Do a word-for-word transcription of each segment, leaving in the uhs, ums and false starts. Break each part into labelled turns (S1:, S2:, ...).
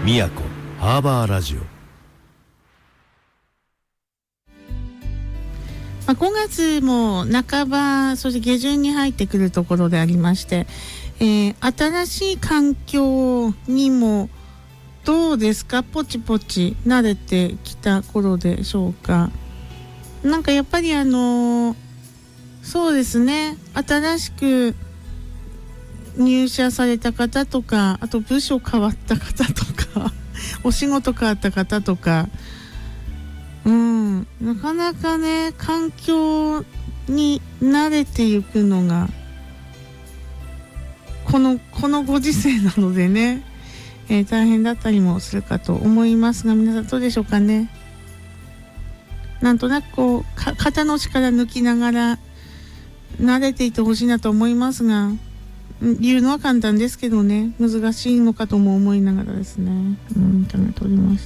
S1: 宮古ハーバーラジオ。
S2: まあ、ごがつも半ば、そして下旬に入ってくるところでありまして、えー、新しい環境にもどうですか、ポチポチ慣れてきた頃でしょうか。なんかやっぱりあのー、そうですね、新しく入社された方とか、あと部署変わった方とかお仕事変わった方とか、うん、なかなかね、環境に慣れていくのがこのこのご時世なのでね、えー、大変だったりもするかと思いますが、皆さんどうでしょうかね。なんとなくこうか肩の力抜きながら慣れていてほしいなと思いますが、言うのは簡単ですけどね、難しいのかとも思いながらですね、うん、ため取りました。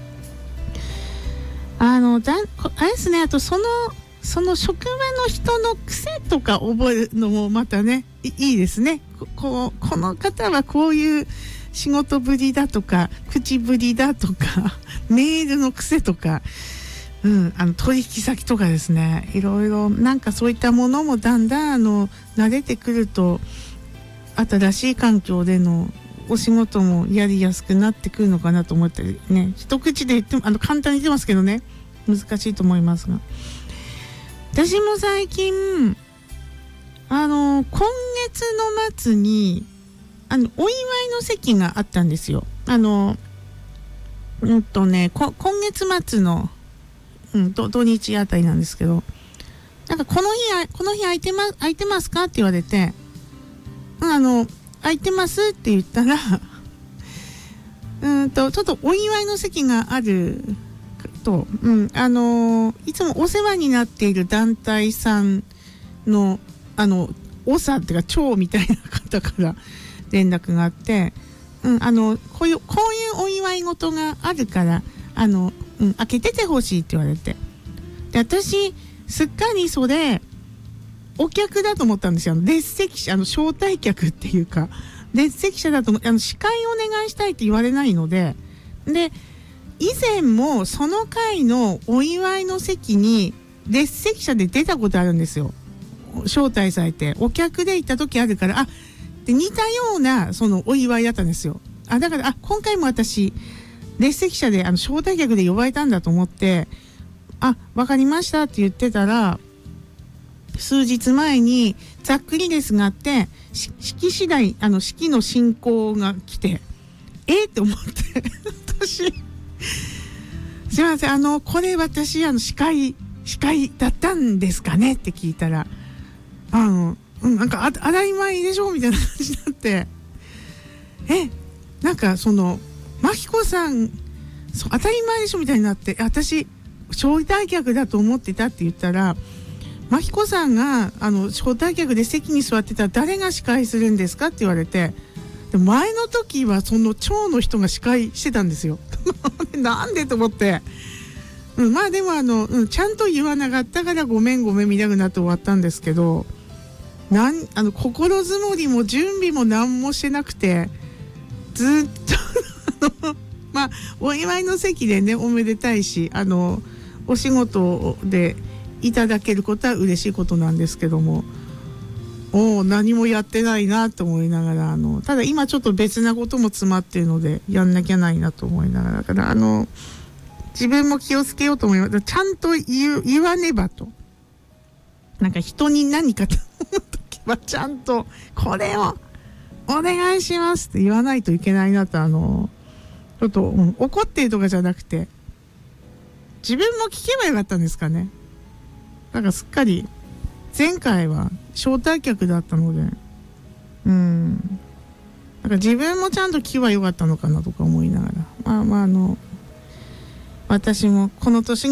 S2: あのだあれですね、あとそのその職場の人の癖とか覚えるのもまたね、いいいですね。こここの方はこういう仕事ぶりだとか口ぶりだとかメールの癖とか、うん、あの取引先とかですね、いろいろなんかそういったものもだんだんあの慣れてくると、新しい環境でのお仕事もやりやすくなってくるのかなと思ったりね、一口で言ってもあの簡単に言ってますけどね、難しいと思いますが、私も最近あの今月の末にあのお祝いの席があったんですよ。あのうんとねこ今月末の、うん、土日あたりなんですけど、なんかこの日この日空いてま空いてますかって言われて、あの空いてますって言ったらうんとちょっとお祝いの席があると、うん、あのいつもお世話になっている団体さんのあの長っていうか長みたいな方から連絡があって、うん、あのこういうこういうお祝い事があるからあの、うん、開けててほしいって言われて、で私すっかりそれお客だと思ったんですよ。列席者、あの招待客っていうか列席者だと思って、あの司会お願いしたいって言われないので、で以前もその会のお祝いの席に列席者で出たことあるんですよ。招待されてお客で行った時あるから、あで似たようなそのお祝いだったんですよ。あだからあ今回も私列席者であの招待客で呼ばれたんだと思って、あわかりましたって言ってたら、数日前にざっくりですがあって式次第あの式の進行が来て、えー、って思って私すいません、あのこれ私あの司会司会だったんですかねって聞いたら、あの、うん、なんかあ当たり前でしょみたいな感じになって、えなんかその真紀子さんそう当たり前でしょみたいになって、私招待客だと思ってたって言ったら、真紀子さんがあの招待客で席に座ってたら誰が司会するんですかって言われて、で前の時はその長の人が司会してたんですよなんでと思って、うん、まあでもあの、うん、ちゃんと言わなかったからごめんごめんみたいになって終わったんですけど、なんあの心づもりも準備も何もしてなくて、ずっとあのまあお祝いの席でねおめでたいし、あのお仕事でいただけることは嬉しいことなんですけども、お何もやってないなと思いながら、あのただ今ちょっと別なことも詰まっているのでやんなきゃないなと思いながら、だからあの自分も気をつけようと思います。ちゃんと言う言わねばと、なんか人に何かと思う時はちゃんとこれをお願いしますって言わないといけないなと、あのちょっと、うん、怒ってるとかじゃなくて自分も聞けばよかったんですかね。なんかすっかり前回は招待客だったので、うんなんか自分もちゃんと聞けばよかったのかなとか思いながら、まあまああの私もこの年に